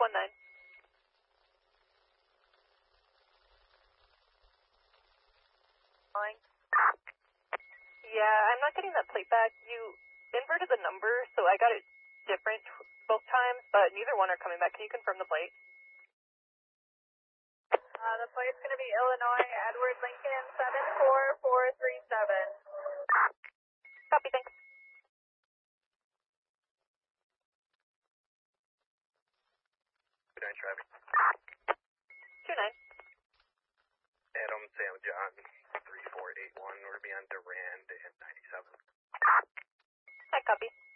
19. Yeah, I'm not getting that plate back. You inverted the number, so I got it different both times, but neither one are coming back. Can you confirm the plate? The plate's going to be Illinois, Edward Lincoln, 74437. Copy, thanks. 29 traffic. 29. Adam, Sam, John, 3481. We're beyond Durand and 97. Hi, copy.